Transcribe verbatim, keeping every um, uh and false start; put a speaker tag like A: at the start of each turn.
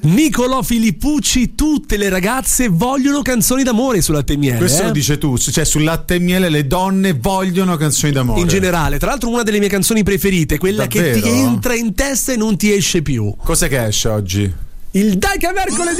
A: Nicolò Filippucci, tutte le ragazze vogliono canzoni d'amore sul latte e miele.
B: Questo
A: eh?
B: lo dice tu, cioè sul latte e miele le donne vogliono canzoni d'amore.
A: In generale, tra l'altro una delle mie canzoni preferite, quella
B: Davvero?
A: che ti entra in testa e non ti esce più.
B: Cos'è che esce oggi?
A: Il Dai che è mercoledì!